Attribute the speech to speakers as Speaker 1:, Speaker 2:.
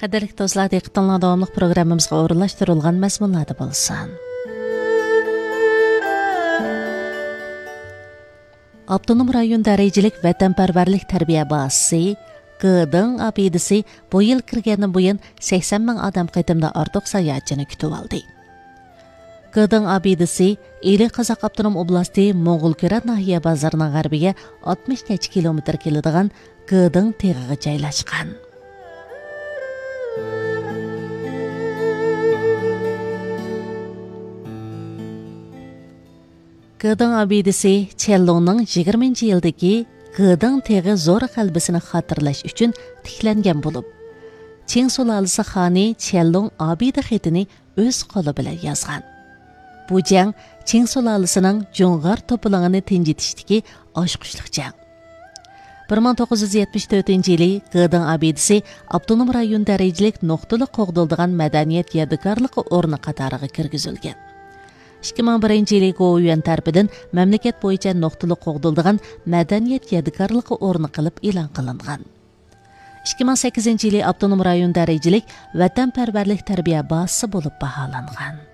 Speaker 1: Qadirlik dostlar, diqqətinizə davamlıq proqramımızға o'rinlashtirilgan mazmunlarda bo'lsin. Avtonom rayon darajalik vatanparvarlik tarbiya bazasi Qıdың abidisi bu yil kirgandan buyon 80 ming odam qitimda ortiq sayohatchini kutib oldi. Qıdың abidisi Eli Qozoq Avtonom oblasti Mo'g'ulkira nahiya bozorining g'arbiga 60 kilometr keladigan Qıdың teg'iga joylashgan. Qıdың abidisi Chello'ning 20-yildagi Qıdың teg'i zo'r qalbisini xotirlash uchun tiklangan bo'lib, Qing sulolasi xoni Chello'ng abida xetini o'z qo'li bilan yozgan. Bu jang Qing sulolasining Jo'ng'ar to'polonini tinchitishdagi oshqushliq jang. 1974-yili Qıdың abidisi avtonom rayon darajalik nuqtali qo'g'dildigan madaniyat yodikorligi o'rni qatoriga kirgizilgan. 2001-yili Go'yuan tarafidan mamlakat bo'yicha nuqtali qo'g'dildigan madaniyat yodikorligi o'rni qilib e'lon qilingan. 2008-yili avtonom rayon darajalik vatanparvarlik tarbiya bazasi bo'lib baholangan.